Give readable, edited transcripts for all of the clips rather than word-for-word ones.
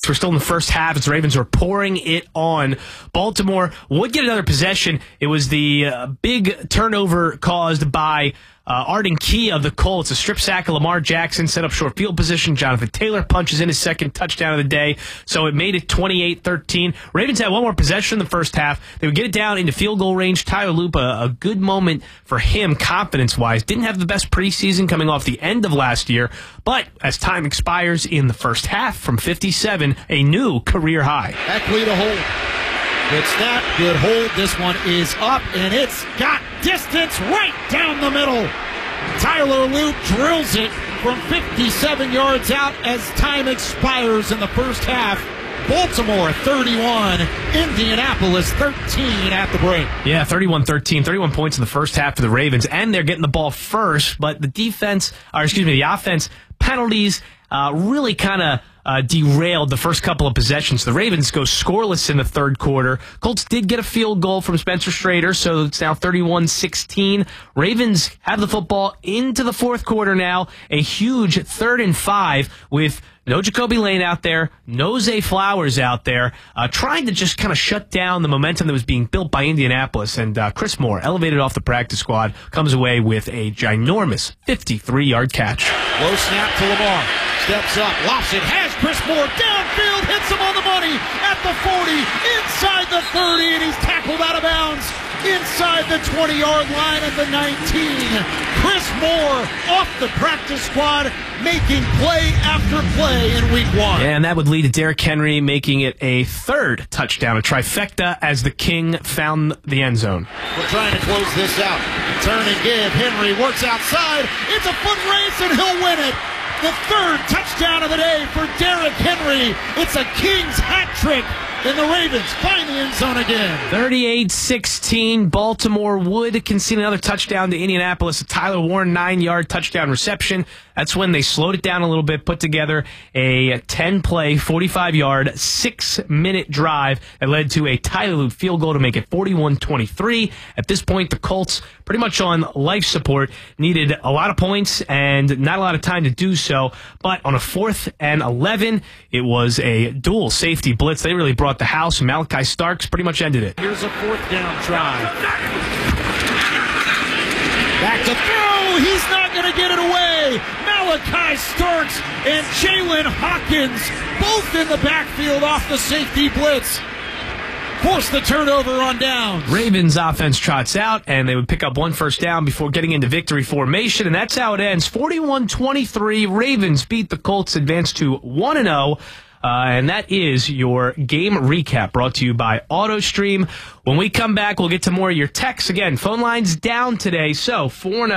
We're still in the first half as the Ravens are pouring it on. Baltimore would get another possession. It was the big turnover caused by Arden Key of the Colts. A strip sack of Lamar Jackson set up short field position. Jonathan Taylor punches in his second touchdown of the day. So it made it 28-13. Ravens had one more possession in the first half. They would get it down into field goal range. Tyler Loop, a good moment for him confidence-wise. Didn't have the best preseason coming off the end of last year. But as time expires in the first half from 57, a new career high. Eckley to hold. Good snap, good hold. This one is up, and it's got distance right down the middle. Tyler Loop drills it from 57 yards out as time expires in the first half. Baltimore 31, Indianapolis 13 at the break. Yeah, 31-13, 31 points in the first half for the Ravens, and they're getting the ball first, but the offense penalties really kind of derailed the first couple of possessions. The Ravens go scoreless in the third quarter. Colts did get a field goal from Spencer Strader, so it's now 31-16. Ravens have the football into the fourth quarter now. A huge 3rd and 5 with no Jacoby Lane out there, no Zay Flowers out there, trying to just kind of shut down the momentum that was being built by Indianapolis. And Chris Moore, elevated off the practice squad, comes away with a ginormous 53-yard catch. Low snap to Lamar. Steps up, lofts it, has Chris Moore downfield, hits him on the money at the 40, inside the 30, and he's tackled out of bounds inside the 20-yard line at the 19. Chris Moore off the practice squad, making play after play in week one. And that would lead to Derrick Henry making it a third touchdown, a trifecta as the King found the end zone. We're trying to close this out. Turn and give. Henry works outside. It's a foot race, and he'll win it. The third touchdown of the day for Derrick Henry. It's a King's hat trick, and the Ravens find the end zone again. 38-16. Baltimore would concede another touchdown to Indianapolis. A Tyler Warren 9-yard touchdown reception. That's when they slowed it down a little bit, put together a 10-play, 45-yard, 6-minute drive that led to a Tyler Loop field goal to make it 41-23. At this point, the Colts, pretty much on life support, needed a lot of points and not a lot of time to do so. But on a 4th and 11, it was a dual safety blitz. They really brought the house. Malachi Starks pretty much ended it. Here's a 4th down try. Back to throw. He's not going to get it away. Malachi Starks and Jalen Hawkins both in the backfield off the safety blitz. Force the turnover on downs. Ravens offense trots out, and they would pick up one first down before getting into victory formation, and that's how it ends. 41-23. Ravens beat the Colts, advance to 1-0. And that is your game recap brought to you by AutoStream. When we come back, we'll get to more of your texts. Again, phone lines down today. So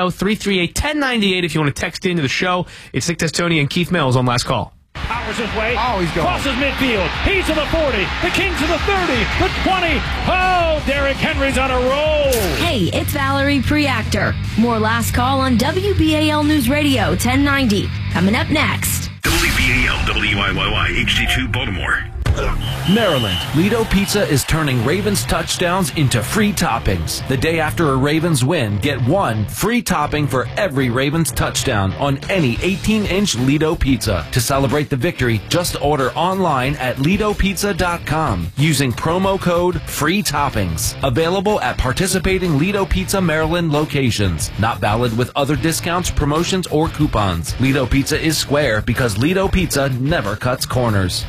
410-338-1098 if you want to text into the show. It's Nick Testoni and Keith Mills on Last Call. Powers his way. Oh, he's going. Crosses midfield. He's to the 40. The Kings to the 30. The 20. Oh, Derrick Henry's on a roll. Hey, it's Valerie Preactor. More Last Call on WBAL News Radio 1090. Coming up next. WBAL WIYY HD2 Baltimore. Maryland, Lido Pizza is turning Ravens touchdowns into free toppings. The day after a Ravens win, get one free topping for every Ravens touchdown on any 18-inch Lido Pizza. To celebrate the victory, just order online at LidoPizza.com using promo code FREE TOPPINGS. Available at participating Lido Pizza Maryland locations. Not valid with other discounts, promotions, or coupons. Lido Pizza is square because Lido Pizza never cuts corners.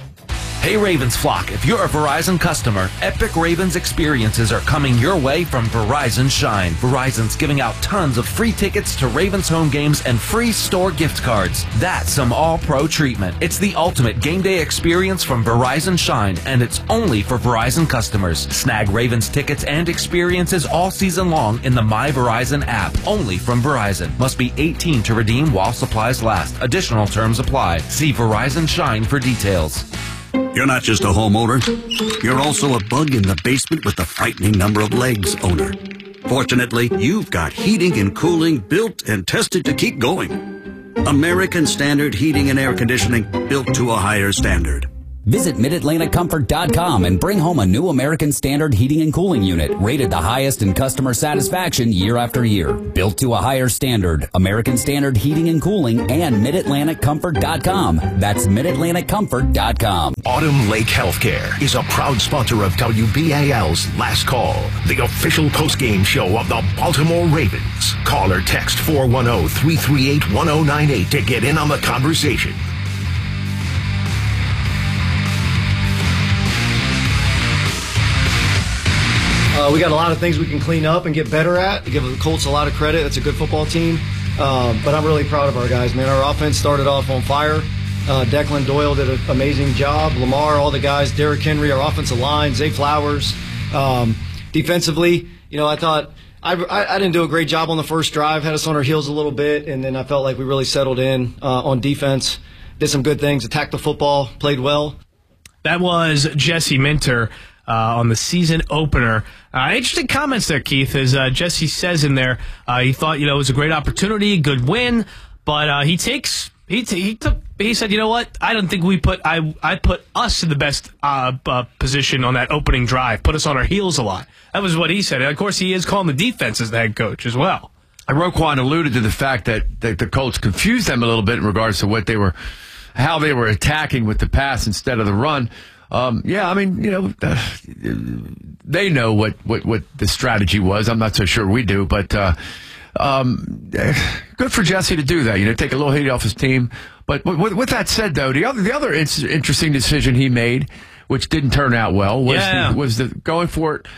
Hey Ravens flock, if you're a Verizon customer, epic Ravens experiences are coming your way from Verizon Shine. Verizon's giving out tons of free tickets to Ravens home games and free store gift cards. That's some all-pro treatment. It's the ultimate game day experience from Verizon Shine, and it's only for Verizon customers. Snag Ravens tickets and experiences all season long in the My Verizon app, only from Verizon. Must be 18 to redeem while supplies last. Additional terms apply. See Verizon Shine for details. You're not just a homeowner. You're also a bug in the basement with the frightening number of legs owner. Fortunately, you've got heating and cooling built and tested to keep going. American Standard Heating and Air Conditioning, built to a higher standard. Visit MidAtlanticComfort.com and bring home a new American Standard heating and cooling unit, rated the highest in customer satisfaction year after year. Built to a higher standard, American Standard heating and cooling and MidAtlanticComfort.com. That's MidAtlanticComfort.com. Autumn Lake Healthcare is a proud sponsor of WBAL's Last Call, the official postgame show of the Baltimore Ravens. Call or text 410-338-1098 to get in on the conversation. We got a lot of things we can clean up and get better at. Give the Colts a lot of credit. That's a good football team. But I'm really proud of our guys, man. Our offense started off on fire. Declan Doyle did an amazing job. Lamar, all the guys, Derrick Henry, our offensive line, Zay Flowers. Defensively, I thought I didn't do a great job on the first drive. Had us on our heels a little bit, and then I felt like we really settled in on defense. Did some good things, attacked the football, played well. That was Jesse Minter on the season opener. Interesting comments there, Keith, as Jesse says in there. He thought, it was a great opportunity, good win, but he said, you know what? I don't think I put us in the best position on that opening drive, put us on our heels a lot. That was what he said. And of course, he is calling the defense as the head coach as well. Roquan alluded to the fact that the Colts confused them a little bit in regards to how they were attacking with the pass instead of the run. They know what the strategy was. I'm not so sure we do, but good for Jesse to do that. Take a little heat off his team. But with that said, though, the other interesting decision he made, which didn't turn out well, was going for it.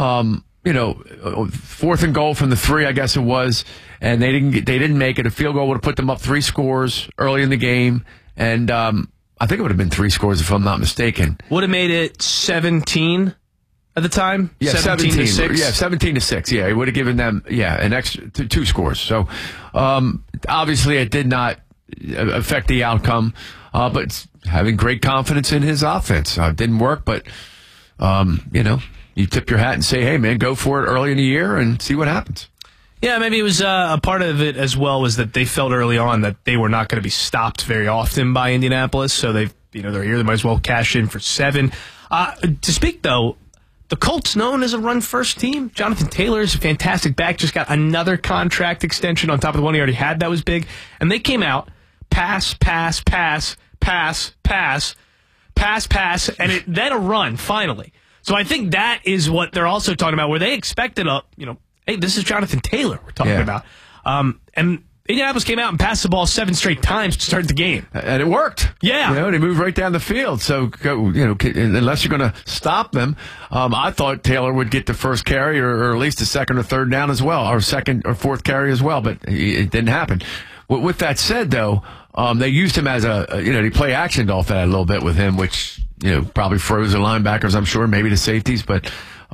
4th and goal from the 3, I guess it was, and they didn't make it. A field goal would have put them up 3 scores early in the game, and I think it would have been 3 scores if I'm not mistaken. Would have made it 17 at the time? Yeah, 17-6. Yeah, 17-6. Yeah, it would have given them an extra 2 scores. So obviously it did not affect the outcome, but having great confidence in his offense. It didn't work, but you tip your hat and say, hey, man, go for it early in the year and see what happens. Yeah, maybe it was a part of it as well was that they felt early on that they were not going to be stopped very often by Indianapolis, so they're here. They might as well cash in for 7. To speak though, the Colts known as a run-first team. Jonathan Taylor is a fantastic back. Just got another contract extension on top of the one he already had. That was big, and they came out pass, pass, pass, pass, pass, pass, pass, and then a run finally. So I think that is what they're also talking about, where they expected hey, this is Jonathan Taylor we're talking about. And Indianapolis came out and passed the ball 7 straight times to start the game. And it worked. Yeah. They moved right down the field. So, unless you're going to stop them, I thought Taylor would get the first carry or at least the 2nd or 3rd down as well, or 2nd or 4th carry as well, but it didn't happen. With that said, though, they used him as they play action off that a little bit with him, which, probably froze the linebackers, I'm sure, maybe the safeties, but,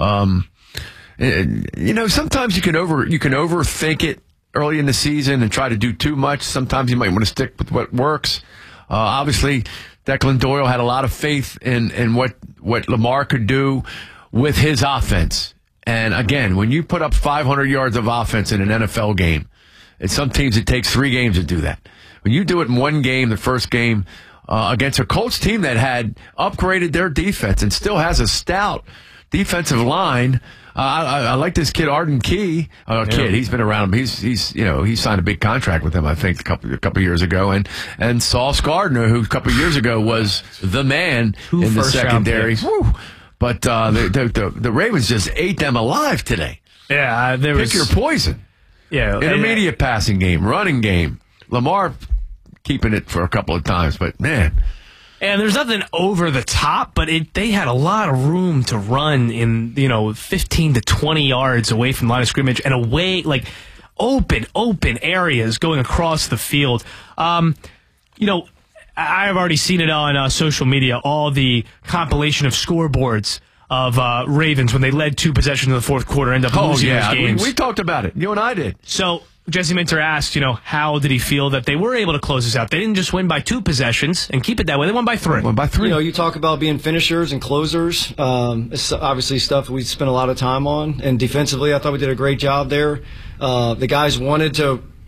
sometimes you can overthink it early in the season and try to do too much. Sometimes you might want to stick with what works. Obviously, Declan Doyle had a lot of faith in what Lamar could do with his offense. And again, when you put up 500 yards of offense in an NFL game, and some teams it takes 3 games to do that. When you do it in one game, the first game, against a Colts team that had upgraded their defense and still has a stout defensive line. I like this kid Arden Key. He's been around him. He signed a big contract with him, I think, a couple years ago. And Sauce Gardner, who a couple years ago was the man in the secondary. But the Ravens just ate them alive today. Yeah, pick your poison. Yeah, intermediate passing game, running game. Lamar keeping it for a couple of times, but man. And there's nothing over the top, but they had a lot of room to run in, 15 to 20 yards away from the line of scrimmage and away, like open areas going across the field. I've already seen it on social media, all the compilation of scoreboards of Ravens when they led 2 possessions in the 4th quarter, end up losing those games. We talked about it. You and I did. So Jesse Minter asked, how did he feel that they were able to close this out? They didn't just win by 2 possessions and keep it that way. They won by 3. You talk about being finishers and closers. It's obviously stuff we spent a lot of time on. And defensively, I thought we did a great job there. The guys wanted to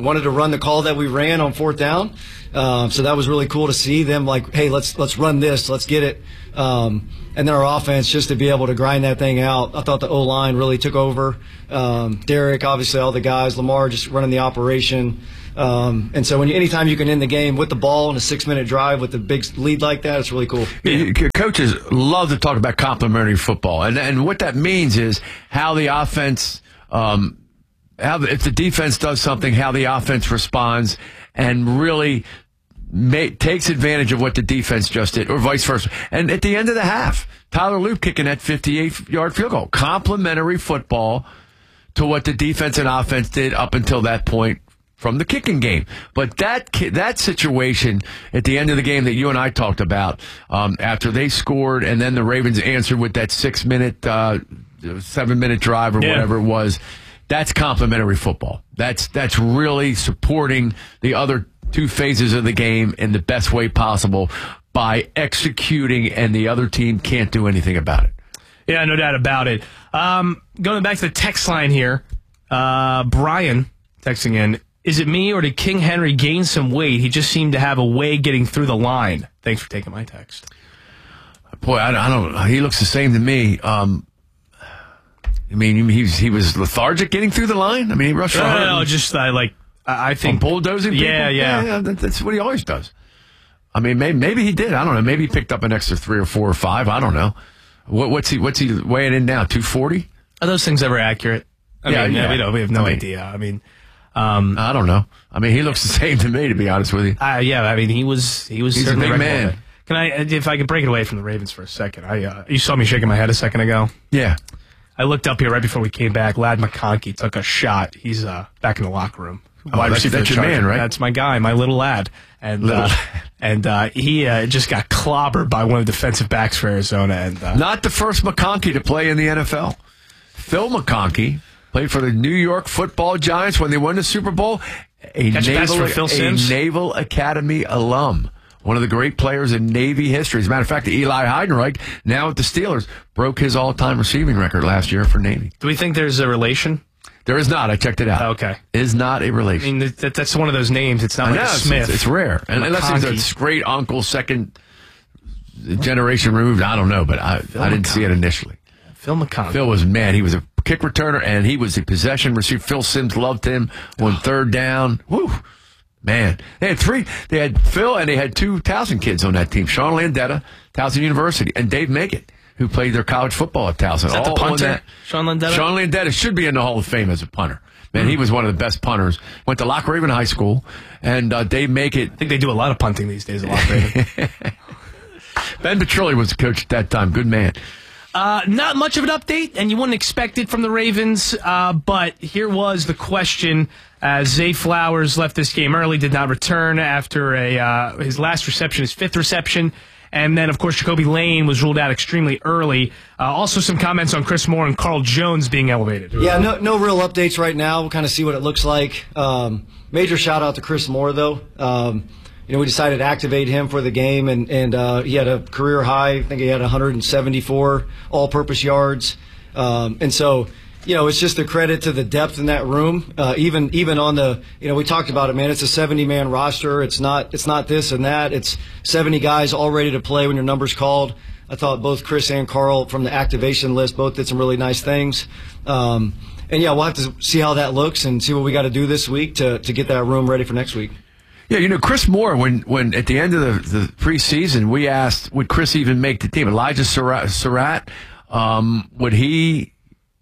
wanted to run the call that we ran on 4th down. So that was really cool to see them like, hey, let's run this, let's get it. And then our offense, just to be able to grind that thing out. I thought the O-line really took over. Derek, obviously, all the guys, Lamar just running the operation. And so anytime you can end the game with the ball in a 6-minute drive with a big lead like that, it's really cool. Yeah. Coaches love to talk about complementary football. And what that means is how the offense, if the defense does something, how the offense responds and really takes advantage of what the defense just did, or vice versa. And at the end of the half, Tyler Loop kicking that 58-yard field goal. Complementary football to what the defense and offense did up until that point from the kicking game. But that situation at the end of the game that you and I talked about, after they scored and then the Ravens answered with that 6-minute, 7-minute drive or whatever it was, that's complementary football. That's really supporting the other two phases of the game in the best way possible by executing, and the other team can't do anything about it. Yeah, no doubt about it. Going back to the text line here, Brian texting in, is it me or did King Henry gain some weight? He just seemed to have a way getting through the line. Thanks for taking my text. Boy, I don't. He looks the same to me. I mean, he was lethargic getting through the line. I mean, he rushed. No, just I think bulldozing people? Yeah. That's what he always does. I mean, maybe he did. I don't know. Maybe he picked up an extra 3 or 4 or 5. I don't know. What's he weighing in now? 240? Are those things ever accurate? We have no idea. I mean, I don't know. I mean, he looks the same to me, to be honest with you. I mean, he was He's a big man. If I could break it away from the Ravens for a second, you saw me shaking my head a second ago. Yeah. I looked up here right before we came back. Ladd McConkey took a shot. He's back in the locker room. That's your man, right? That's my guy, my little lad. And he just got clobbered by one of the defensive backs for Arizona. And not the first McConkey to play in the NFL. Phil McConkey played for the New York Football Giants when they won the Super Bowl. A Naval Academy alum. One of the great players in Navy history. As a matter of fact, Eli Heidenreich, now at the Steelers, broke his all-time receiving record last year for Navy. Do we think there's a relation? There is not. I checked it out. Okay. Is not a relation. I mean, that's one of those names. It's not like Smith. It's rare. And unless it's a great uncle, second generation removed, I don't know, but I didn't see it initially. Phil McConkey. Phil was mad. He was a kick returner, and he was a possession receiver. Phil Simms loved him on 3rd down. Woo! Man, they had Phil, and they had 2 Towson kids on that team. Sean Landetta, Towson University, and Dave Meggett, who played their college football at Towson. Is that the punter, Sean Landetta? Sean Landetta should be in the Hall of Fame as a punter. Man, he was one of the best punters. Went to Lock Raven High School, and Dave Meggett. I think they do a lot of punting these days at Lock Raven. Ben Petrilli was the coach at that time. Good man. Not much of an update, and you wouldn't expect it from the Ravens, but here was the question. Zay Flowers left this game early, did not return after his last reception, his 5th reception. And then, of course, Jacoby Lane was ruled out extremely early. Also some comments on Chris Moore and Carl Jones being elevated. Yeah, no real updates right now. We'll kind of see what it looks like. Major shout-out to Chris Moore, though. We decided to activate him for the game, and he had a career high. I think he had 174 all-purpose yards. And so, it's just a credit to the depth in that room. Even on the, we talked about it, man. It's a 70-man roster. It's not this and that. It's 70 guys all ready to play when your number's called. I thought both Chris and Carl from the activation list both did some really nice things. And we'll have to see how that looks and see what we got to do this week to get that room ready for next week. Yeah, Chris Moore, when at the end of the preseason, we asked, would Chris even make the team? Elijah Surratt, would he,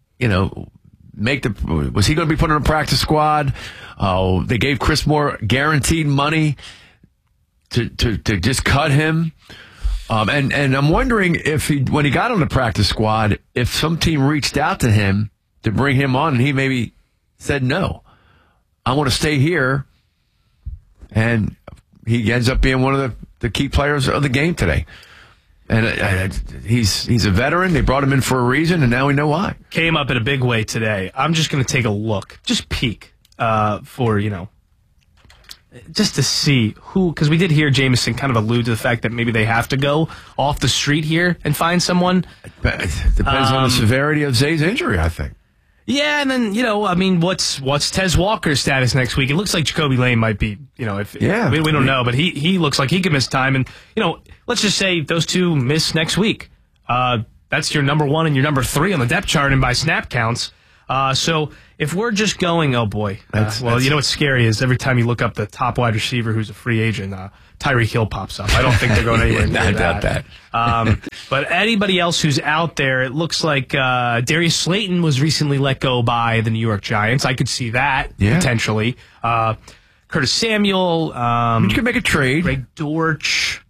was he going to be put on a practice squad? They gave Chris Moore guaranteed money to just cut him. And I'm wondering if when he got on the practice squad, if some team reached out to him to bring him on and he maybe said, no, I want to stay here. And he ends up being one of the key players of the game today. And he's a veteran. They brought him in for a reason, and now we know why. Came up in a big way today. I'm just going to take a look, just peek for, just to see who, because we did hear Jameson kind of allude to the fact that maybe they have to go off the street here and find someone. It depends on the severity of Zay's injury, I think. Yeah, and then, I mean, what's Tez Walker's status next week? It looks like Jacoby Lane might be, we don't know, but he looks like he could miss time. And, let's just say those two miss next week. That's your number 1 and your number 3 on the depth chart and by snap counts. So if we're just going, oh boy. What's scary is every time you look up the top wide receiver who's a free agent, Tyreek Hill pops up. I don't think they're going anywhere near I doubt that. But anybody else who's out there, it looks like Darius Slayton was recently let go by the New York Giants. I could see that potentially. Curtis Samuel. You can make a trade. Greg Dortch.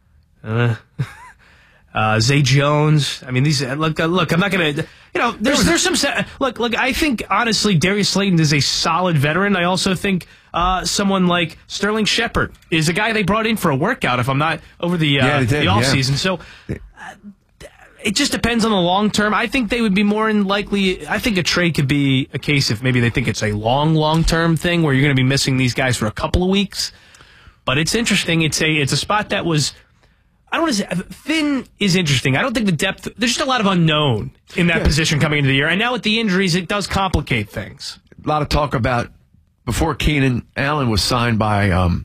Zay Jones. I mean, these look. I'm not gonna. There's some. Look. I think honestly, Darius Slayton is a solid veteran. I also think someone like Sterling Shepard is a guy they brought in for a workout. If I'm not over the offseason, so it just depends on the long term. I think they would be more than likely. I think a trade could be a case if maybe they think it's a long term thing where you're going to be missing these guys for a couple of weeks. But it's interesting. It's a spot that was. I don't want to say thin is interesting. I don't think the depth. There's just a lot of unknown in that position coming into the year, and now with the injuries, it does complicate things. A lot of talk about before Keenan Allen was signed by.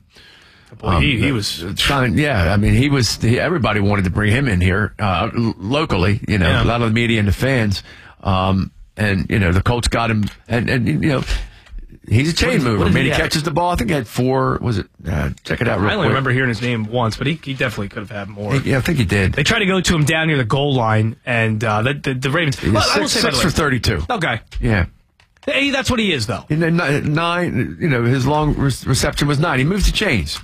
He was signed. Yeah, I mean, everybody wanted to bring him in here locally. A lot of the media and the fans, and the Colts got him, and he's a chain mover. He catches the ball. I think he had 4. Was it? Check it out real quick. I only remember hearing his name once, but he definitely could have had more. I think he did. They tried to go to him down near the goal line, and the Ravens. I will say 6 for 32. Okay. Yeah. Hey, that's what he is, though. And then 9. His long reception was 9. He moves the chains,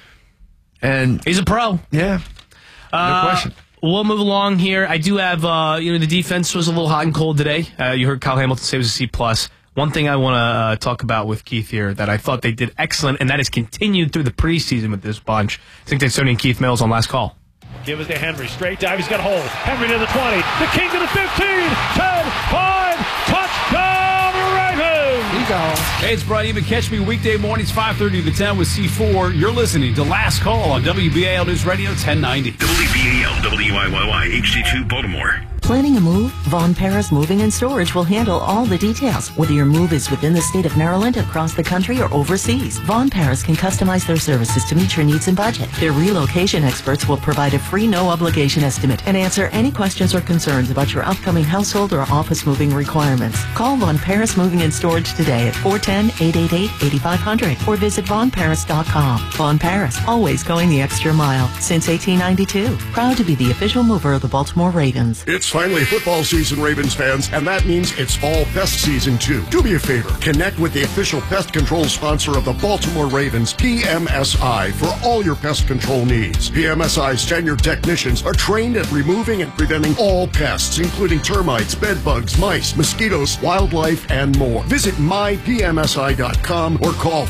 and he's a pro. Yeah. No question. We'll move along here. I do have, the defense was a little hot and cold today. You heard Kyle Hamilton say it was a C+. One thing I want to talk about with Keith here that I thought they did excellent, and that has continued through the preseason with this bunch. I think they're starting Keith Mills on last call. Give it to Henry. Straight dive. He's got a hole. Henry to the 20. The King to the 15. 10. 5. Touchdown, Ravens. He's gone. Hey, it's Brian Even. Catch me weekday mornings 5:30 to 10 with C4. You're listening to Last Call on WBAL News Radio 1090. WBAL WIYY HD2 Baltimore. Planning a move? Von Paris Moving and Storage will handle all the details. Whether your move is within the state of Maryland, across the country, or overseas, Von Paris can customize their services to meet your needs and budget. Their relocation experts will provide a free no-obligation estimate and answer any questions or concerns about your upcoming household or office moving requirements. Call Von Paris Moving and Storage today at 410-888-8500 or visit VonParis.com. Von Paris, always going the extra mile since 1892. Proud to be the official mover of the Baltimore Ravens. It's finally football season, Ravens fans, and that means it's fall pest season too. Do me a favor, connect with the official pest control sponsor of the Baltimore Ravens, PMSI, for all your pest control needs. PMSI's tenured technicians are trained at removing and preventing all pests, including termites, bed bugs, mice, mosquitoes, wildlife, and more. Visit mypmsi.com or call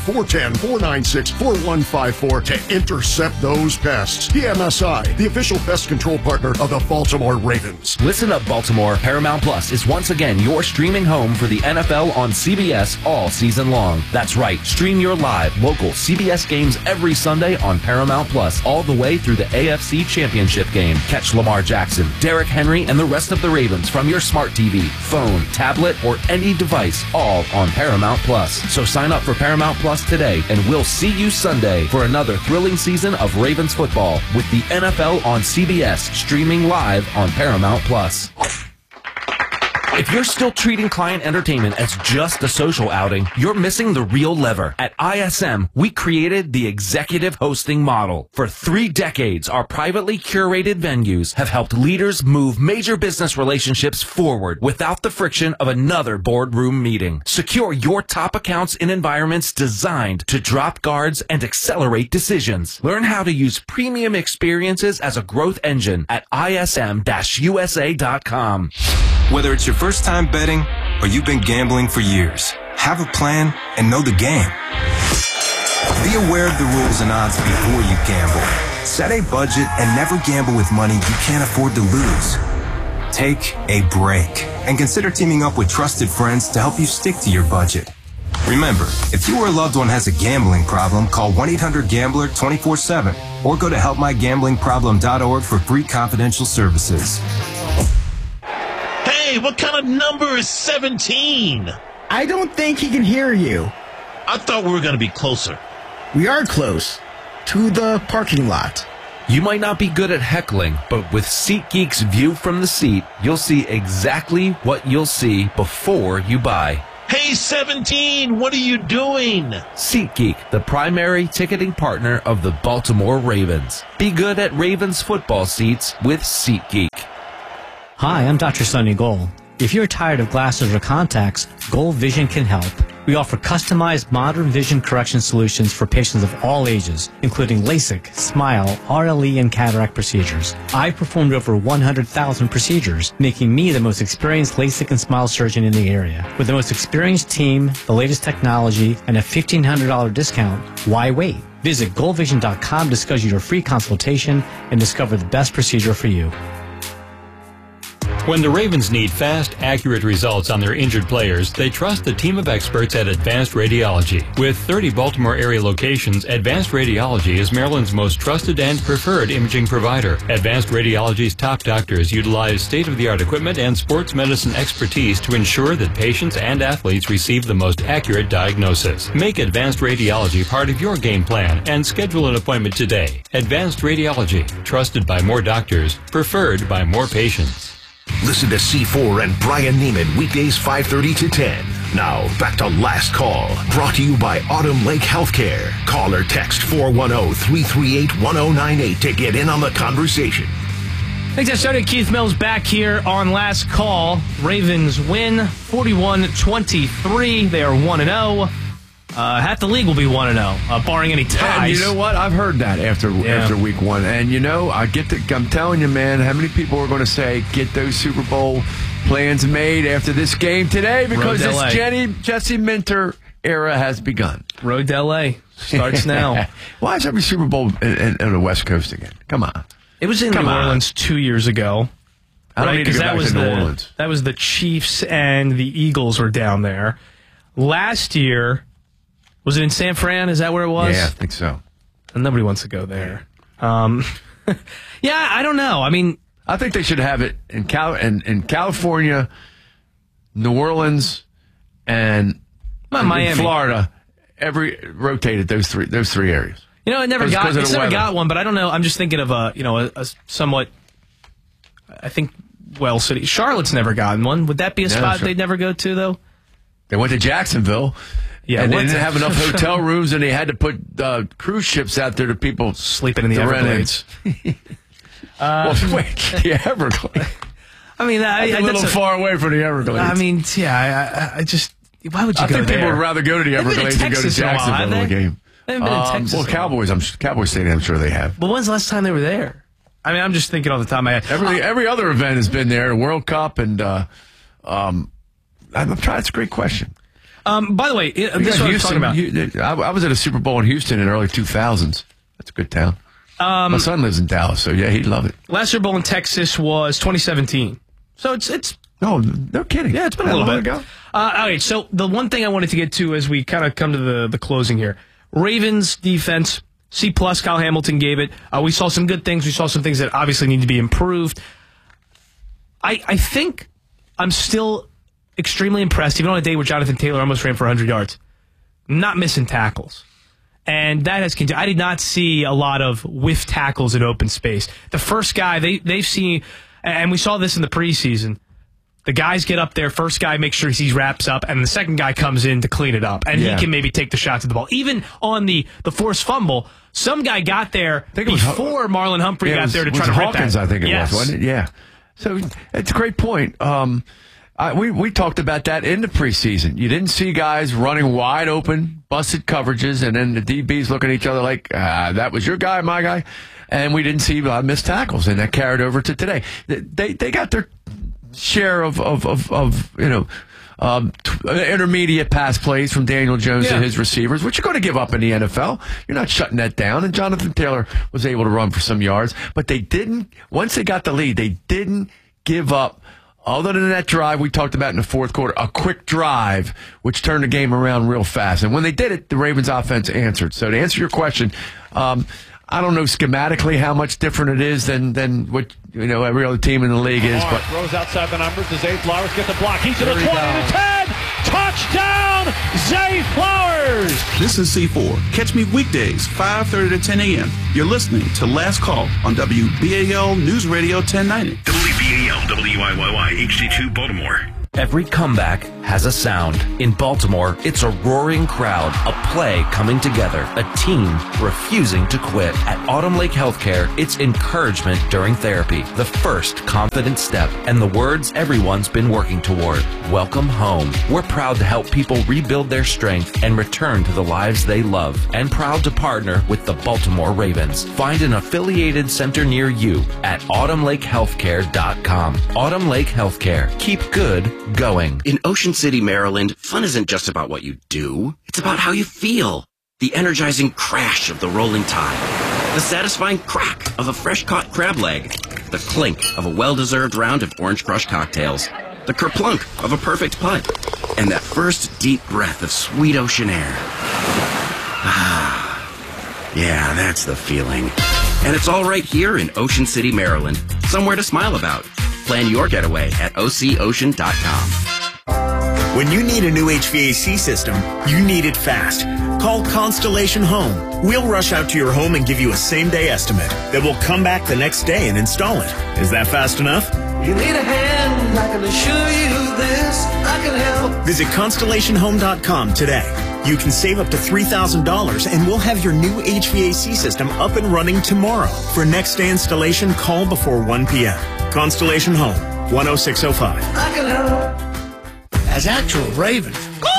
410-496-4154 to intercept those pests. PMSI, the official pest control partner of the Baltimore Ravens. Listen up, Baltimore. Paramount Plus is once again your streaming home for the NFL on CBS all season long. That's right. Stream your live, local CBS games every Sunday on Paramount Plus, all the way through the AFC Championship game. Catch Lamar Jackson, Derrick Henry, and the rest of the Ravens from your smart TV, phone, tablet, or any device, all on Paramount Plus. So sign up for Paramount Plus today, and we'll see you Sunday for another thrilling season of Ravens football with the NFL on CBS, streaming live on Paramount Plus. If you're still treating client entertainment as just a social outing, you're missing the real lever. At ISM, we created the executive hosting model. For 3 decades, our privately curated venues have helped leaders move major business relationships forward without the friction of another boardroom meeting. Secure your top accounts in environments designed to drop guards and accelerate decisions. Learn how to use premium experiences as a growth engine at ism-usa.com. Whether it's your first time betting or you've been gambling for years, have a plan and know the game. Be aware of the rules and odds before you gamble. Set a budget and never gamble with money you can't afford to lose. Take a break and consider teaming up with trusted friends to help you stick to your budget. Remember, if you or a loved one has a gambling problem, call 1-800-GAMBLER 24/7 or go to helpmygamblingproblem.org for free confidential services. Hey, Hey, what kind of number is 17? I don't think he can hear you. I thought we were going to be closer. We are close. To the parking lot. You might not be good at heckling, but with SeatGeek's view from the seat, you'll see exactly what you'll see before you buy. Hey, 17, what are you doing? SeatGeek, the primary ticketing partner of the Baltimore Ravens. Be good at Ravens football seats with SeatGeek. Hi, I'm Dr. Sonny Gold. If you're tired of glasses or contacts, Gold Vision can help. We offer customized modern vision correction solutions for patients of all ages, including LASIK, SMILE, RLE, and cataract procedures. I've performed over 100,000 procedures, making me the most experienced LASIK and SMILE surgeon in the area. With the most experienced team, the latest technology, and a $1,500 discount, why wait? Visit goldvision.com to schedule your free consultation and discover the best procedure for you. When the Ravens need fast, accurate results on their injured players, they trust the team of experts at Advanced Radiology. With 30 Baltimore area locations, Advanced Radiology is Maryland's most trusted and preferred imaging provider. Advanced Radiology's top doctors utilize state-of-the-art equipment and sports medicine expertise to ensure that patients and athletes receive the most accurate diagnosis. Make Advanced Radiology part of your game plan and schedule an appointment today. Advanced Radiology, trusted by more doctors, preferred by more patients. Listen to C4 and Brian Neiman weekdays 5:30 to 10. Now, back to Last Call, brought to you by Autumn Lake Healthcare. Call or text 410-338-1098 to get in on the conversation. Thanks, I started. Keith Mills back here on Last Call. Ravens win 41-23. They are 1-0. Half the league will be 1-0, barring any ties. And you know what? I've heard that after week one. And, you know, I'm telling you, man, how many people are going to say, get those Super Bowl plans made after this game today? Because this Jesse Minter era has begun. Road to L.A. starts now. Why is every Super Bowl on the West Coast again? Come on. It was in New Orleans 2 years ago. I don't need to go back to New Orleans. That was the Chiefs and the Eagles were down there. Last year... Was it in San Fran? Is that where it was? Yeah, I think so. And nobody wants to go there. Yeah, I don't know. I mean, I think they should have it in California, New Orleans, and Miami, Florida. Rotated those three areas. You know, it never got one, but I don't know. I'm just thinking of a somewhat. I think city. Charlotte's never gotten one. Would that be a spot they'd never go to though? They went to Jacksonvil. Yeah, and they didn't have enough hotel rooms, and they had to put cruise ships out there to people sleeping in the Everglades. The Everglades. I mean, that's a little far away from the Everglades. I mean, yeah, I just why would you go there? I think people would rather go to the Everglades than go to Jacksonville in the game. They haven't been in Texas. Well, Cowboys Stadium, I'm sure they have. But when's the last time they were there? I mean, I'm just thinking off the top of my head. Every other event has been there, World Cup, and I'm trying. It's a great question. By the way, this is what I was talking about. I was at a Super Bowl in Houston in the early 2000s. That's a good town. My son lives in Dallas, so yeah, he'd love it. Last Super Bowl in Texas was 2017. So it's no kidding. Yeah, it's been a little bit ago. All right, so the one thing I wanted to get to as we kind of come to the closing here, Ravens defense, C+. Kyle Hamilton gave it. We saw some good things. We saw some things that obviously need to be improved. I think I'm still extremely impressed, even on a day where Jonathan Taylor almost ran for 100 yards. Not missing tackles. And that has continued. I did not see a lot of whiff tackles in open space. The first guy, they've seen, and we saw this in the preseason, the guys get up there, first guy makes sure he wraps up, and the second guy comes in to clean it up. And he can maybe take the shots at the ball. Even on the forced fumble, some guy got there before Marlon Humphrey got there to try to rip Hawkins, that. I think it was, wasn't it? Yeah. So it's a great point. We talked about that in the preseason. You didn't see guys running wide open, busted coverages, and then the DBs looking at each other like, that was your guy, my guy. And we didn't see a lot of missed tackles, and that carried over to today. They got their share of intermediate pass plays from Daniel Jones and his receivers, which you're going to give up in the NFL. You're not shutting that down. And Jonathan Taylor was able to run for some yards, but they didn't, once they got the lead, they didn't give up. Other than that drive we talked about in the fourth quarter, a quick drive, which turned the game around real fast. And when they did it, the Ravens offense answered. So to answer your question, I don't know schematically how much different it is than what every other team in the league is. But throws outside the numbers. Does Zay Flowers get the block? He's to the 20 to 10. Touchdown, Zay Flowers. This is C4. Catch me weekdays, 5:30 to 10 a.m. You're listening to Last Call on WBAL News Radio 1090. WBAL WIYY HD2 Baltimore. Every comeback has a sound. In Baltimore, it's a roaring crowd, a play coming together, a team refusing to quit. At Autumn Lake Healthcare, it's encouragement during therapy, the first confident step, and the words everyone's been working toward. Welcome home. We're proud to help people rebuild their strength and return to the lives they love, and proud to partner with the Baltimore Ravens. Find an affiliated center near you at autumnlakehealthcare.com. Autumn Lake Healthcare. Keep good going. In Ocean City, Maryland, fun isn't just about what you do. It's about how you feel. The energizing crash of the rolling tide. The satisfying crack of a fresh-caught crab leg. The clink of a well-deserved round of Orange Crush cocktails. The kerplunk of a perfect putt. And that first deep breath of sweet ocean air. Ah, yeah, that's the feeling. And it's all right here in Ocean City, Maryland. Somewhere to smile about. Plan your getaway at OCOcean.com. When you need a new HVAC system, you need it fast. Call Constellation Home. We'll rush out to your home and give you a same-day estimate. Then we'll come back the next day and install it. Is that fast enough? You need a hand, I can assure you this, I can help. Visit ConstellationHome.com today. You can save up to $3,000 and we'll have your new HVAC system up and running tomorrow. For next day installation, call before 1 p.m. Constellation Home, 10605. I can help. As actual Ravens,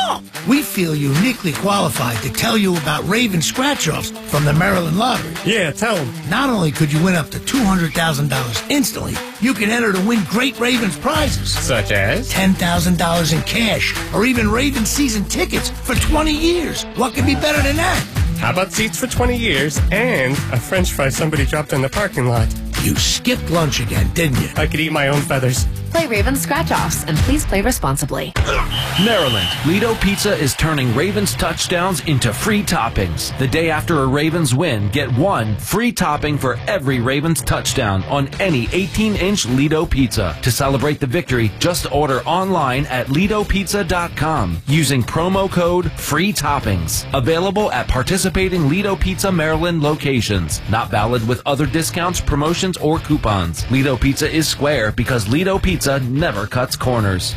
we feel uniquely qualified to tell you about Raven scratch-offs from the Maryland Lottery. Yeah, tell them. Not only could you win up to $200,000 instantly, you can enter to win great Ravens prizes. Such as? $10,000 in cash, or even Ravens season tickets for 20 years. What could be better than that? How about seats for 20 years and a French fry somebody dropped in the parking lot? You skipped lunch again, didn't you? I could eat my own feathers. Play Ravens Scratch-Offs, and please play responsibly. Maryland, Lido Pizza is turning Ravens touchdowns into free toppings. The day after a Ravens win, get one free topping for every Ravens touchdown on any 18-inch Lido Pizza. To celebrate the victory, just order online at LidoPizza.com using promo code FREE TOPPINGS. Available at participating Lido Pizza Maryland locations. Not valid with other discounts, promotions, or coupons. Lido Pizza is square because Lido Pizza never cuts corners.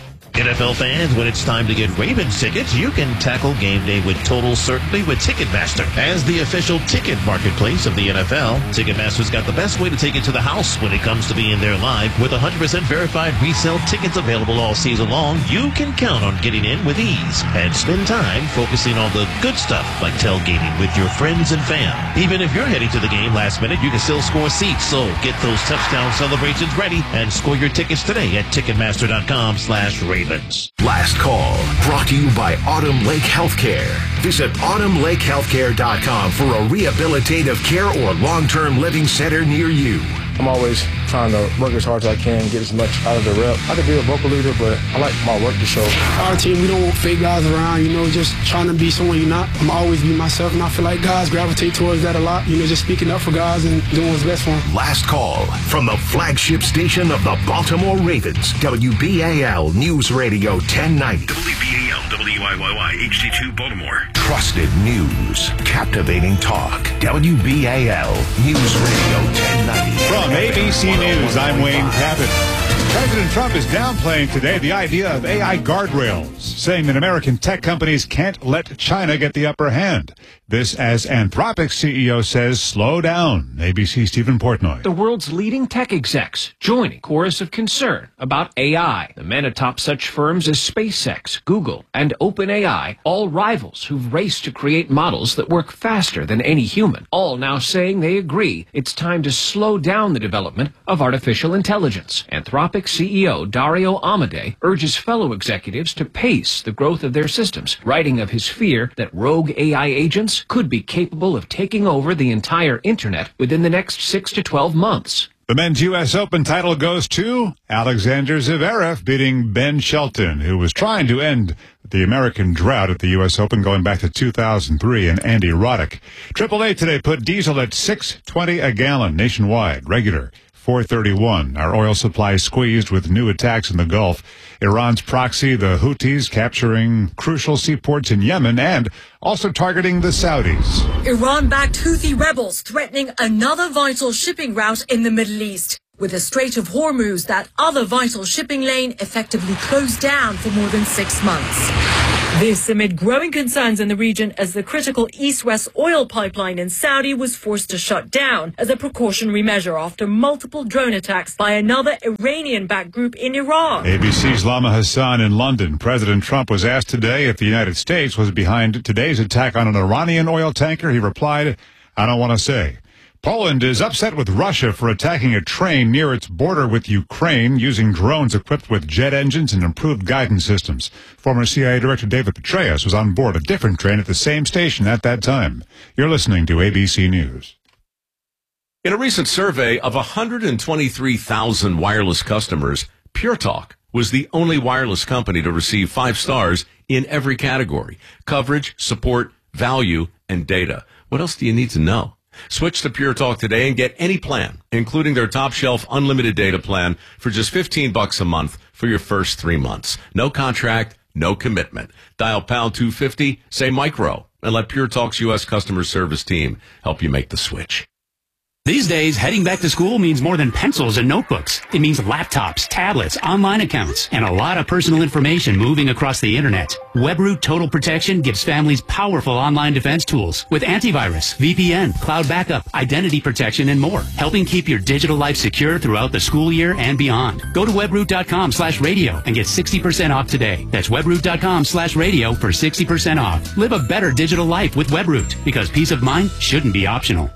NFL fans, when it's time to get Ravens tickets, you can tackle game day with total certainty with Ticketmaster. As the official ticket marketplace of the NFL, Ticketmaster's got the best way to take it to the house when it comes to being there live. With 100% verified resale tickets available all season long, you can count on getting in with ease and spend time focusing on the good stuff like tailgating with your friends and fam. Even if you're heading to the game last minute, you can still score seats. So get those touchdown celebrations ready and score your tickets today at Ticketmaster.com/Ravens. Last Call, brought to you by Autumn Lake Healthcare. Visit autumnlakehealthcare.com for a rehabilitative care or long-term living center near you. I'm always trying to work as hard as I can, get as much out of the rep. I could be a vocal leader, but I like my work to show. Our team, we don't want fake guys around, just trying to be someone you're not. I'm always be myself, and I feel like guys gravitate towards that a lot, just speaking up for guys and doing what's best for them. Last Call from the flagship station of the Baltimore Ravens, WBAL News Radio 1090. WBAL WIYY HD2 Baltimore. Trusted news, captivating talk. WBAL News Radio 1090. From ABC News, I'm Wayne Cabot. President Trump is downplaying today the idea of AI guardrails, saying that American tech companies can't let China get the upper hand. This as Anthropic CEO says, slow down. ABC Stephen Portnoy. The world's leading tech execs joining chorus of concern about AI. The men atop such firms as SpaceX, Google, and OpenAI, all rivals who've raced to create models that work faster than any human, all now saying they agree it's time to slow down the development of artificial intelligence. Anthropic CEO Dario Amodei urges fellow executives to pace the growth of their systems, writing of his fear that rogue AI agents could be capable of taking over the entire internet within the next 6 to 12 months. The men's U.S. Open title goes to Alexander Zverev beating Ben Shelton, who was trying to end the American drought at the U.S. Open going back to 2003 and Andy Roddick. AAA today put diesel at $6.20 a gallon nationwide, regular $4.31. Our oil supply squeezed with new attacks in the Gulf. Iran's proxy, the Houthis, capturing crucial seaports in Yemen and also targeting the Saudis. Iran-backed Houthi rebels threatening another vital shipping route in the Middle East, with the Strait of Hormuz, that other vital shipping lane, effectively closed down for more than 6 months. This amid growing concerns in the region as the critical east-west oil pipeline in Saudi was forced to shut down as a precautionary measure after multiple drone attacks by another Iranian-backed group in Iran. ABC's Lama Hassan in London. President Trump was asked today if the United States was behind today's attack on an Iranian oil tanker. He replied, "I don't want to say." Poland is upset with Russia for attacking a train near its border with Ukraine using drones equipped with jet engines and improved guidance systems. Former CIA Director David Petraeus was on board a different train at the same station at that time. You're listening to ABC News. In a recent survey of 123,000 wireless customers, Pure Talk was the only wireless company to receive 5 stars in every category: coverage, support, value, and data. What else do you need to know? Switch to Pure Talk today and get any plan, including their top shelf unlimited data plan for just $15 a month for your first 3 months. No contract, no commitment. Dial pound 250, say micro, and let Pure Talk's U.S. customer service team help you make the switch. These days, heading back to school means more than pencils and notebooks. It means laptops, tablets, online accounts, and a lot of personal information moving across the internet. WebRoot Total Protection gives families powerful online defense tools with antivirus, VPN, cloud backup, identity protection, and more, helping keep your digital life secure throughout the school year and beyond. Go to webroot.com/radio and get 60% off today. That's webroot.com/radio for 60% off. Live a better digital life with WebRoot, because peace of mind shouldn't be optional.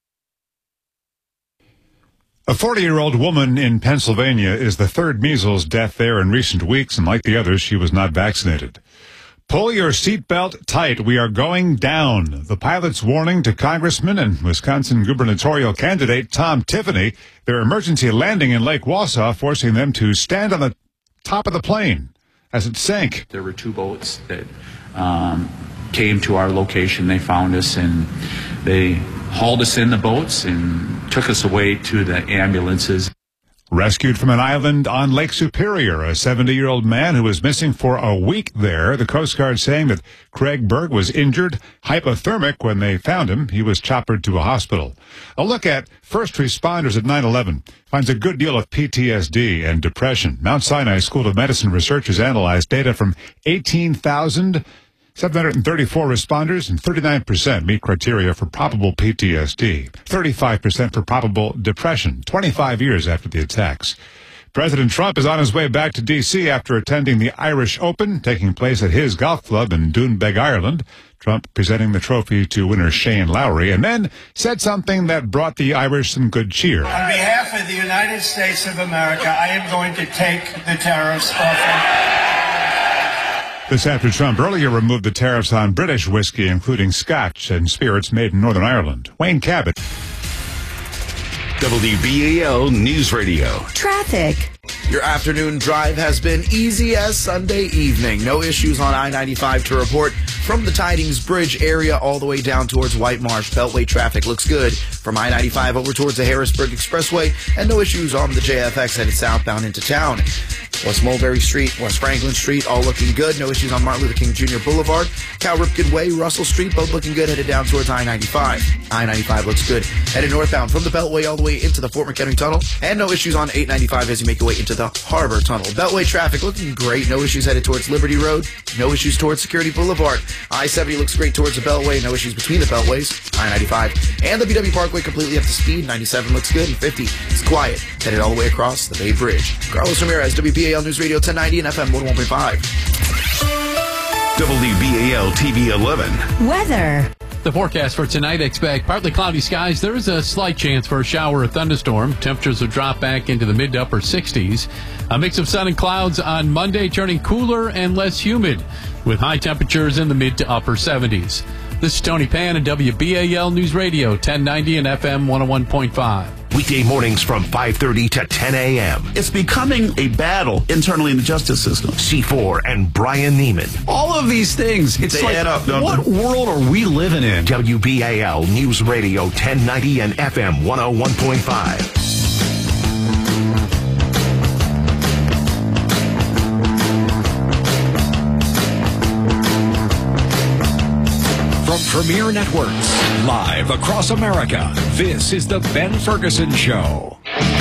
A 40-year-old woman in Pennsylvania is the third measles death there in recent weeks, and like the others, she was not vaccinated. Pull your seatbelt tight. We are going down. The pilot's warning to Congressman and Wisconsin gubernatorial candidate Tom Tiffany, their emergency landing in Lake Wausau, forcing them to stand on the top of the plane as it sank. There were 2 boats that came to our location. They found us, and they hauled us in the boats and took us away to the ambulances. Rescued from an island on Lake Superior, a 70-year-old man who was missing for a week there. The Coast Guard saying that Craig Berg was injured, hypothermic. When they found him, he was choppered to a hospital. A look at first responders at 9/11 finds a good deal of PTSD and depression. Mount Sinai School of Medicine researchers analyzed data from 18,734 responders, and 39% meet criteria for probable PTSD, 35% for probable depression, 25 years after the attacks. President Trump is on his way back to D.C. after attending the Irish Open, taking place at his golf club in Doonbeg, Ireland. Trump presenting the trophy to winner Shane Lowry, and then said something that brought the Irish some good cheer. On behalf of the United States of America, I am going to take the tariffs off. This after Trump earlier removed the tariffs on British whiskey, including Scotch and spirits made in Northern Ireland. Wayne Cabot. WBAL News Radio. Traffic. Your afternoon drive has been easy as Sunday evening. No issues on I-95 to report from the Tidings Bridge area all the way down towards White Marsh. Beltway traffic looks good from I-95 over towards the Harrisburg Expressway, and no issues on the JFX headed southbound into town. West Mulberry Street, West Franklin Street, all looking good. No issues on Martin Luther King Jr. Boulevard. Cal Ripken Way, Russell Street, both looking good, headed down towards I-95. I-95 looks good, headed northbound from the Beltway all the way into the Fort McHenry Tunnel. And no issues on 895 as you make your way into the Harbor Tunnel. Beltway traffic looking great. No issues headed towards Liberty Road. No issues towards Security Boulevard. I-70 looks great towards the Beltway. No issues between the Beltways. I-95 and the BW Parkway completely up to speed. 97 looks good, and 50 is quiet, headed all the way across the Bay Bridge. Carlos Ramirez, WBAL News Radio 1090 and FM 101.5. WBAL TV 11. Weather. The forecast for tonight, expect partly cloudy skies. There is a slight chance for a shower or thunderstorm. Temperatures will drop back into the mid to upper 60s. A mix of sun and clouds on Monday, turning cooler and less humid, with high temperatures in the mid to upper 70s. This is Tony Pan at WBAL News Radio 1090 and FM 101.5. Weekday mornings from 5:30 to 10 a.m. It's becoming a battle internally in the justice system. C4 and Brian Neiman. All of these things, it's They like, add up, don't what they? world are we living in? WBAL News Radio 1090 and FM 101.5. From Premier Networks, live across America, this is the Ben Ferguson Show.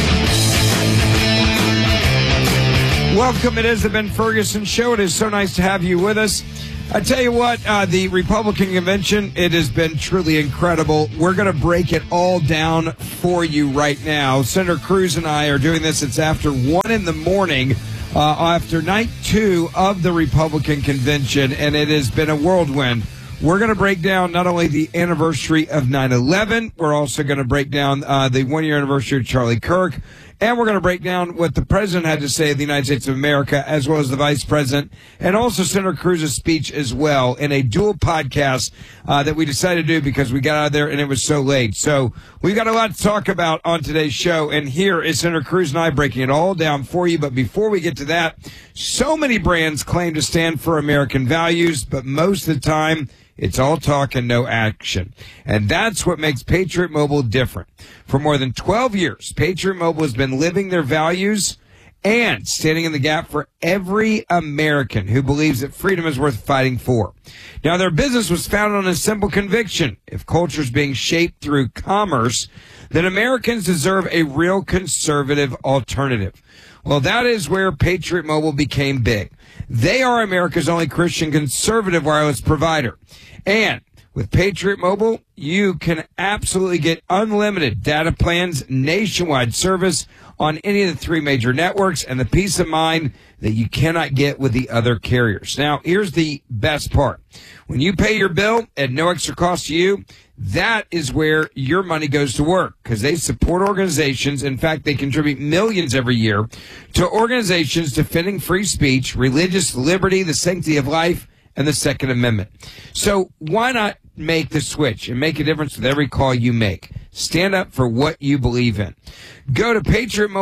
Welcome. It is the Ben Ferguson Show. It is so nice to have you with us. I tell you what, the Republican convention, it has been truly incredible. We're going to break it all down for you right now. Senator Cruz and I are doing this. It's after 1 in the morning, after night 2 of the Republican convention, and it has been a whirlwind. We're going to break down not only the anniversary of 9/11, we're also going to break down the 1-year anniversary of Charlie Kirk, and we're going to break down what the president had to say of the United States of America, as well as the vice president, and also Senator Cruz's speech as well, in a dual podcast that we decided to do because we got out of there and it was so late. So we've got a lot to talk about on today's show, and here is Senator Cruz and I breaking it all down for you. But before we get to that, so many brands claim to stand for American values, but most of the time, it's all talk and no action. And that's what makes Patriot Mobile different. For more than 12 years, Patriot Mobile has been living their values and standing in the gap for every American who believes that freedom is worth fighting for. Now, their business was founded on a simple conviction. If culture is being shaped through commerce, then Americans deserve a real conservative alternative. Well, that is where Patriot Mobile became big. They are America's only Christian conservative wireless provider. And with Patriot Mobile, you can absolutely get unlimited data plans, nationwide service on any of the 3 major networks, and the peace of mind that you cannot get with the other carriers. Now, here's the best part. When you pay your bill at no extra cost to you, that is where your money goes to work, because they support organizations. In fact, they contribute millions every year to organizations defending free speech, religious liberty, the sanctity of life, and the Second Amendment. So why not make the switch and make a difference with every call you make? Stand up for what you believe in. Go to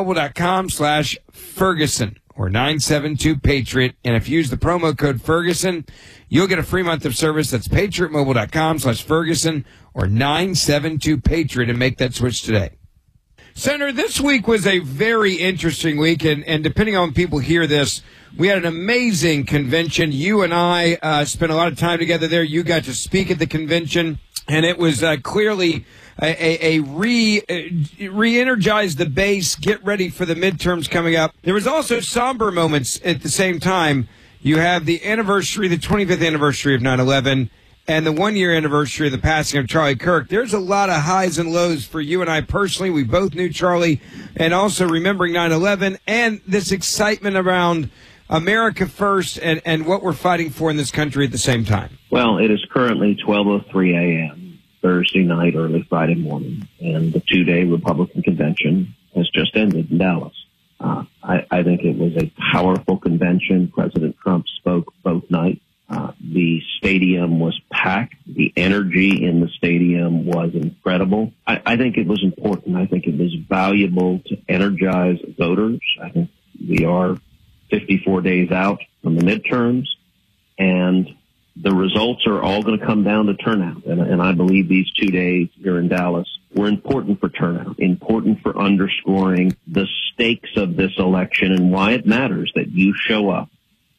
patriotmobile.com/Ferguson or 972-PATRIOT. And if you use the promo code Ferguson, you'll get a free month of service. That's patriotmobile.com/Ferguson or 972-PATRIOT, and make that switch today. Senator, this week was a very interesting week, and depending on when people hear this, we had an amazing convention. You and I spent a lot of time together there. You got to speak at the convention, and it was clearly a re-energize the base, get ready for the midterms coming up. There was also somber moments at the same time. You have the anniversary, the 25th anniversary of 9/11, and the 1-year anniversary of the passing of Charlie Kirk. There's a lot of highs and lows for you and I personally. We both knew Charlie, and also remembering 9/11 and this excitement around America first and what we're fighting for in this country at the same time. Well, it is currently 12:03 a.m., Thursday night, early Friday morning, and the 2-day Republican convention has just ended in Dallas. I think it was a powerful convention. President Trump spoke both nights. The stadium was packed. The energy in the stadium was incredible. I think it was important. I think it was valuable to energize voters. I think we are 54 days out from the midterms, and the results are all going to come down to turnout. And I believe these 2 days here in Dallas were important for turnout, important for underscoring the stakes of this election and why it matters that you show up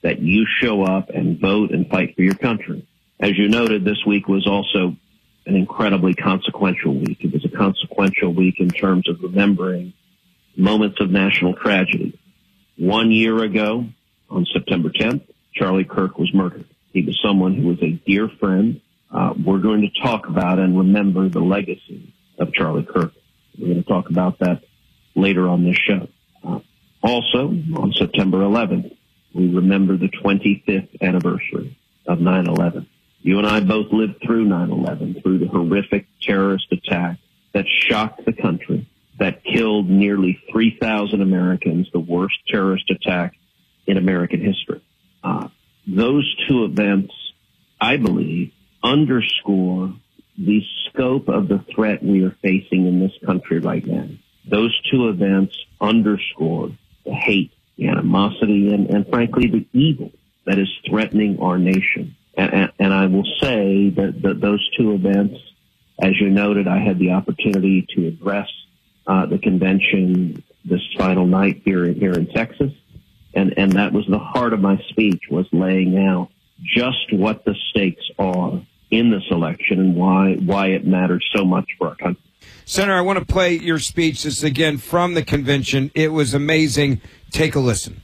and vote and fight for your country. As you noted, this week was also an incredibly consequential week. It was a consequential week in terms of remembering moments of national tragedy. 1 year ago, on September 10th, Charlie Kirk was murdered. He was someone who was a dear friend. We're going to talk about and remember the legacy of Charlie Kirk. We're going to talk about that later on this show. Also, on September 11th, we remember the 25th anniversary of 9/11. You and I both lived through 9/11, through the horrific terrorist attack that shocked the country, that killed nearly 3,000 Americans, the worst terrorist attack in American history. Those two events, I believe, underscore the scope of the threat we are facing in this country right now. those two events underscore the hate, the animosity, and frankly, the evil that is threatening our nation. And I will say that those two events, as you noted, I had the opportunity to address the convention this final night here in Texas. And that was the heart of my speech, was laying out just what the stakes are in this election and why it matters so much for our country. Senator, I want to play your speech. This is again from the convention. It was amazing. Take a listen.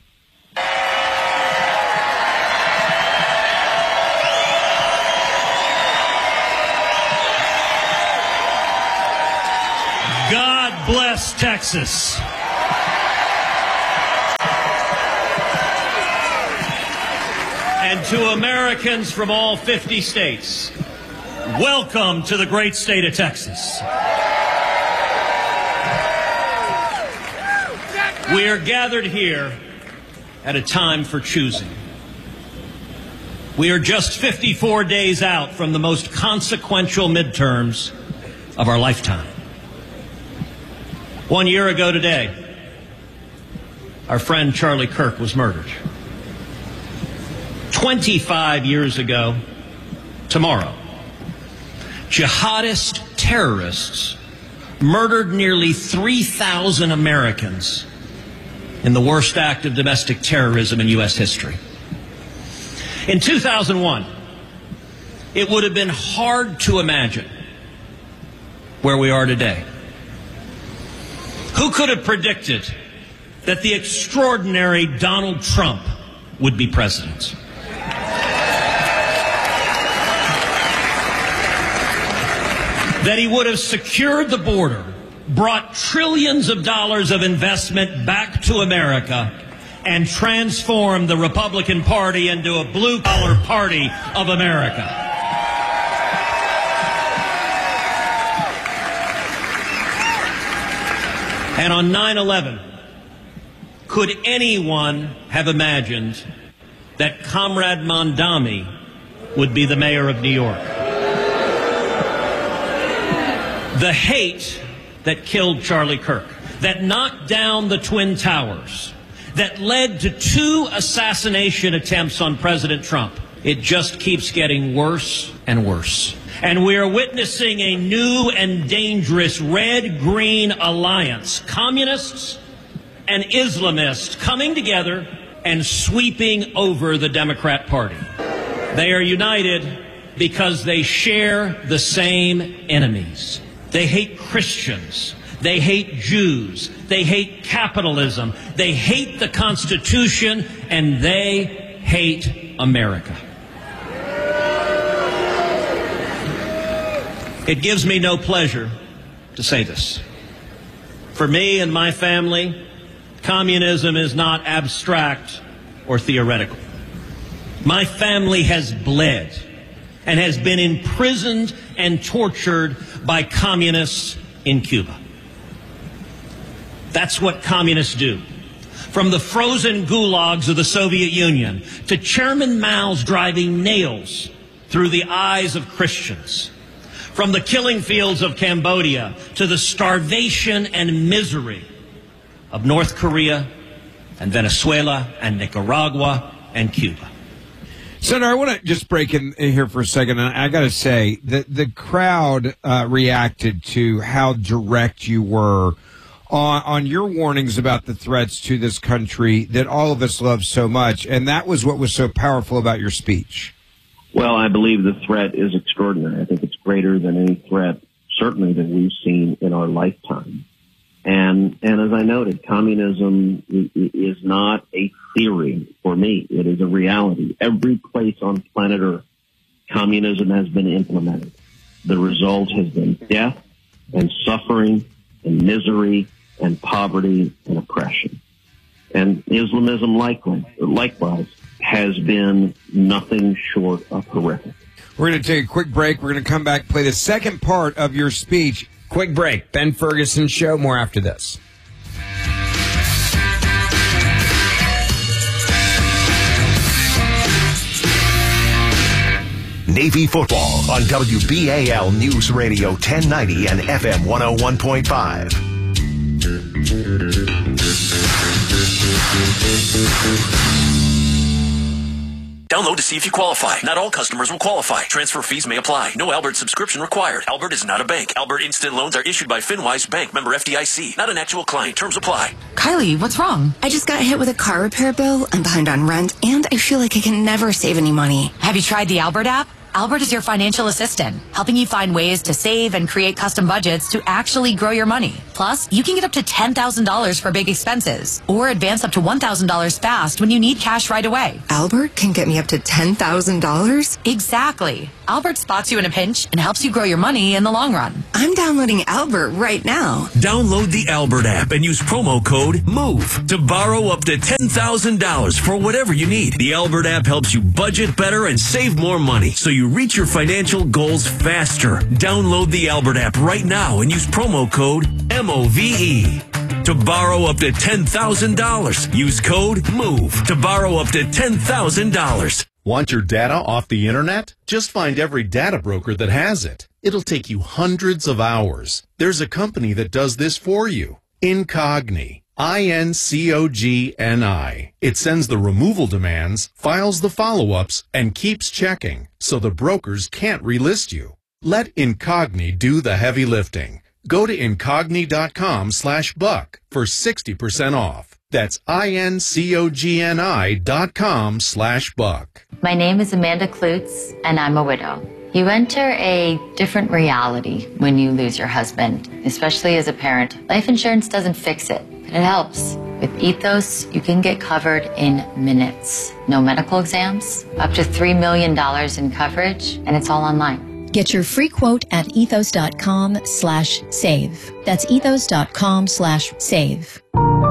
God bless Texas. And to Americans from all 50 states, welcome to the great state of Texas. We are gathered here at a time for choosing. We are just 54 days out from the most consequential midterms of our lifetime. 1 year ago today, our friend Charlie Kirk was murdered. 25 years ago tomorrow, jihadist terrorists murdered nearly 3,000 Americans in the worst act of domestic terrorism in U.S. history. In 2001, it would have been hard to imagine where we are today. Who could have predicted that the extraordinary Donald Trump would be president? That he would have secured the border, brought trillions of dollars of investment back to America, and transformed the Republican Party into a blue-collar party of America. And on 9/11, could anyone have imagined that Comrade Mondami would be the mayor of New York? The hate that killed Charlie Kirk, that knocked down the Twin Towers, that led to 2 assassination attempts on President Trump, it just keeps getting worse and worse. And we are witnessing a new and dangerous red-green alliance, communists and Islamists coming together and sweeping over the Democrat Party. They are united because they share the same enemies. They hate Christians. They hate Jews. They hate capitalism. They hate the Constitution, and they hate America. It gives me no pleasure to say this. For me and my family, communism is not abstract or theoretical. My family has bled and has been imprisoned and tortured by communists in Cuba. That's what communists do. From the frozen gulags of the Soviet Union to Chairman Mao's driving nails through the eyes of Christians. From the killing fields of Cambodia to the starvation and misery of North Korea and Venezuela and Nicaragua and Cuba. Senator, I want to just break in here for a second, and I got to say that the crowd reacted to how direct you were on your warnings about the threats to this country that all of us love so much, and that was what was so powerful about your speech. Well, I believe the threat is extraordinary. I think it's greater than any threat, certainly, that we've seen in our lifetime. And as I noted, communism is not a theory for me. It is a reality. Every place on planet Earth, communism has been implemented. The result has been death and suffering and misery and poverty and oppression. And Islamism likewise has been nothing short of horrific. We're going to take a quick break. We're going to come back, play the second part of your speech. Quick break. Ben Ferguson Show. More after this. Navy football on WBAL News Radio 1090 and FM 101.5. Download to see if you qualify. Not all customers will qualify. Transfer fees may apply. No Albert subscription required. Albert is not a bank. Albert Instant Loans are issued by FinWise Bank, member FDIC. Not an actual client. Terms apply. Kylie, what's wrong? I just got hit with a car repair bill. I'm behind on rent, and I feel like I can never save any money. Have you tried the Albert app? Albert is your financial assistant, helping you find ways to save and create custom budgets to actually grow your money. Plus, you can get up to $10,000 for big expenses or advance up to $1,000 fast when you need cash right away. Albert can get me up to $10,000? Exactly. Albert spots you in a pinch and helps you grow your money in the long run. I'm downloading Albert right now. Download the Albert app and use promo code MOVE to borrow up to $10,000 for whatever you need. The Albert app helps you budget better and save more money so you reach your financial goals faster. Download the Albert app right now and use promo code MOVE to borrow up to $10,000. Use code MOVE to borrow up to $10,000. Want your data off the internet? Just find every data broker that has it. It'll take you hundreds of hours. There's a company that does this for you. Incogni. INCOGNI. It sends the removal demands, files the follow-ups, and keeps checking, so the brokers can't relist you. Let Incogni do the heavy lifting. Go to incogni.com/buck for 60% off. That's INCOGNI.com/buck. My name is Amanda Klutz, and I'm a widow. You enter a different reality when you lose your husband, especially as a parent. Life insurance doesn't fix it, but it helps. With Ethos, you can get covered in minutes. No medical exams, up to $3 million in coverage, and it's all online. Get your free quote at ethos.com/save. That's ethos.com/save.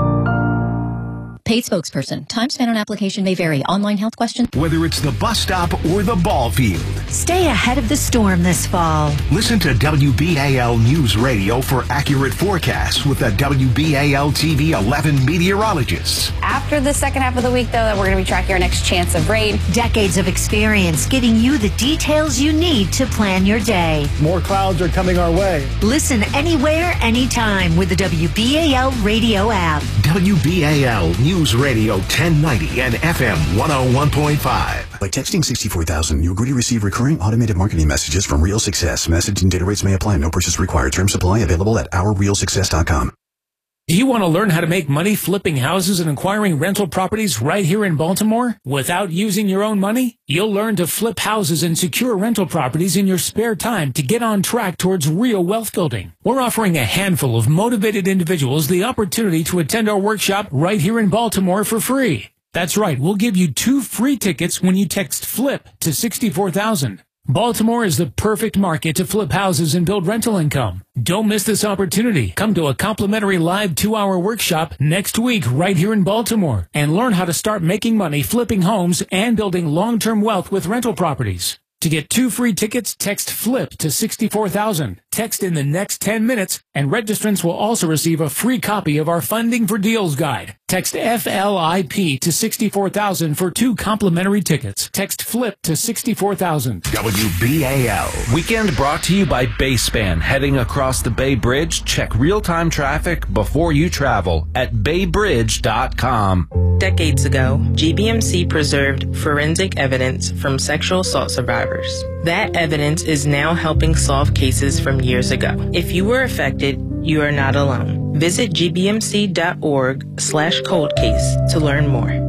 Paid spokesperson. Time spent on application may vary. Online health question. Whether it's the bus stop or the ball field. Stay ahead of the storm this fall. Listen to WBAL News Radio for accurate forecasts with the WBAL TV 11 meteorologists. After the second half of the week, though, we're going to be tracking our next chance of rain. Decades of experience getting you the details you need to plan your day. More clouds are coming our way. Listen anywhere, anytime with the WBAL radio app. WBAL News Radio 1090 and FM 101.5. By texting 64,000, you agree to receive recurring automated marketing messages from Real Success. Message and data rates may apply. No purchase required. Terms apply. Available at OurRealSuccess.com. Do you want to learn how to make money flipping houses and acquiring rental properties right here in Baltimore without using your own money? You'll learn to flip houses and secure rental properties in your spare time to get on track towards real wealth building. We're offering a handful of motivated individuals the opportunity to attend our workshop right here in Baltimore for free. That's right, we'll give you 2 free tickets when you text FLIP to 64,000. Baltimore is the perfect market to flip houses and build rental income. Don't miss this opportunity. Come to a complimentary live 2-hour workshop next week right here in Baltimore and learn how to start making money flipping homes and building long-term wealth with rental properties. To get 2 free tickets, text FLIP to 64,000. Text in the next 10 minutes, and registrants will also receive a free copy of our Funding for Deals guide. Text FLIP to 64,000 for 2 complimentary tickets. Text FLIP to 64,000. WBAL. Weekend brought to you by Bayspan. Heading across the Bay Bridge, check real-time traffic before you travel at baybridge.com. Decades ago, GBMC preserved forensic evidence from sexual assault survivors. That evidence is now helping solve cases from years ago. If you were affected, you are not alone. Visit gbmc.org/coldcase to learn more.